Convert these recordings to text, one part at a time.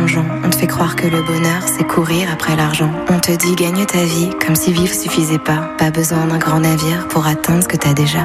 dérangeant. On te fait croire que le bonheur, c'est courir après l'argent. On te dit gagne ta vie, comme si vivre suffisait pas. Pas besoin d'un grand navire pour atteindre ce que t'as déjà.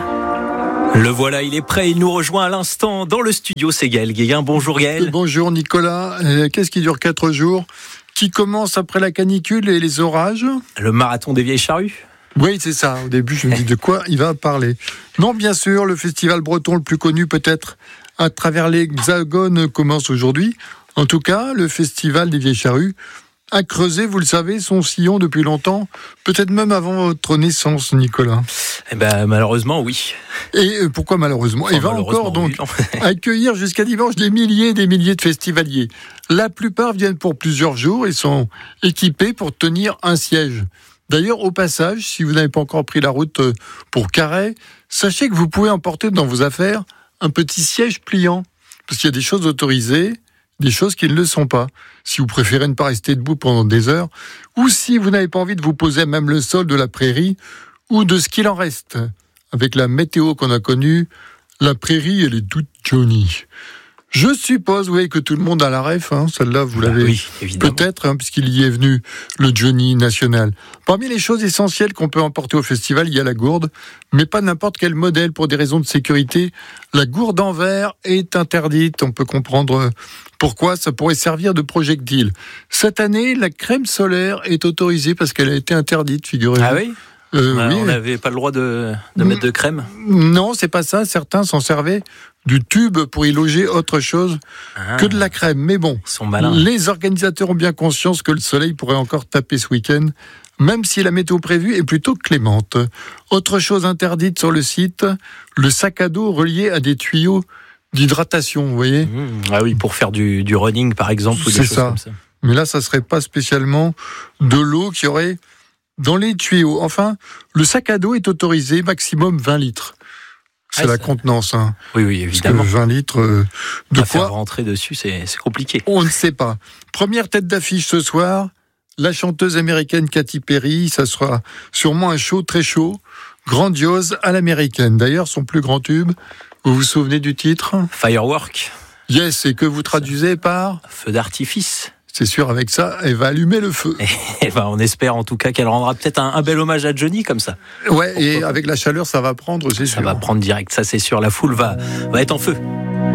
Le voilà, il est prêt, il nous rejoint à l'instant dans le studio, c'est Gaël Guéguin. Bonjour Gaël. Bonjour Nicolas, qu'est-ce qui dure 4 jours ? Qui commence après la canicule et les orages ? Le marathon des vieilles charrues ? Oui, c'est ça. Au début, je me dis de quoi il va parler. Non, bien sûr, le festival breton le plus connu peut-être à travers l'Hexagone commence aujourd'hui. En tout cas, le festival des vieilles charrues a creusé, vous le savez, son sillon depuis longtemps, peut-être même avant votre naissance, Nicolas. Eh ben, malheureusement, oui. Et pourquoi malheureusement ? Il va encore donc accueillir jusqu'à dimanche des milliers et des milliers de festivaliers. La plupart viennent pour plusieurs jours et sont équipés pour tenir un siège. D'ailleurs, au passage, si vous n'avez pas encore pris la route pour Carhaix, sachez que vous pouvez emporter dans vos affaires un petit siège pliant. Parce qu'il y a des choses autorisées, des choses qui ne le sont pas. Si vous préférez ne pas rester debout pendant des heures, ou si vous n'avez pas envie de vous poser à même le sol de la prairie, ou de ce qu'il en reste. Avec la météo qu'on a connue, la prairie, elle est toute Johnny. Je suppose, oui, que tout le monde a la ref, celle-là, vous l'avez peut-être, puisqu'il y est venu, le Johnny national. Parmi les choses essentielles qu'on peut emporter au festival, il y a la gourde, mais pas n'importe quel modèle pour des raisons de sécurité. La gourde en verre est interdite, on peut comprendre pourquoi, ça pourrait servir de projectile. Cette année, la crème solaire est autorisée parce qu'elle a été interdite, figurez-vous. Ah oui ? Oui. On n'avait pas le droit de mettre de crème ? Non, c'est pas ça. Certains s'en servaient du tube pour y loger autre chose que de la crème. Mais bon, ils sont malins. Les organisateurs ont bien conscience que le soleil pourrait encore taper ce week-end, même si la météo prévue est plutôt clémente. Autre chose interdite sur le site, le sac à dos relié à des tuyaux d'hydratation, vous voyez ? Ah oui, pour faire du running par exemple, ou des choses comme ça. Mais là, ça serait pas spécialement de l'eau qui aurait dans les tuyaux. Enfin, le sac à dos est autorisé maximum 20 litres. C'est la contenance. Oui, évidemment. Parce que 20 litres de quoi faire rentrer dessus, c'est compliqué. On ne sait pas. Première tête d'affiche ce soir, la chanteuse américaine Katy Perry. Ça sera sûrement un show très chaud, grandiose à l'américaine. D'ailleurs, son plus grand tube, vous vous souvenez du titre ? Firework. Yes, et que vous traduisez par ? Feu d'artifice. C'est sûr, avec ça, elle va allumer le feu. Et on espère en tout cas qu'elle rendra peut-être un bel hommage à Johnny comme ça. Ouais, et avec la chaleur, ça va prendre, c'est sûr. Ça va prendre direct, ça c'est sûr. La foule va être en feu.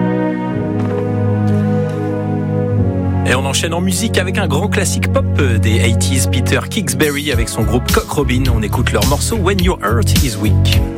Et on enchaîne en musique avec un grand classique pop des 80s, Peter Kingsbury avec son groupe Cock Robin. On écoute leur morceau When Your Heart Is Weak.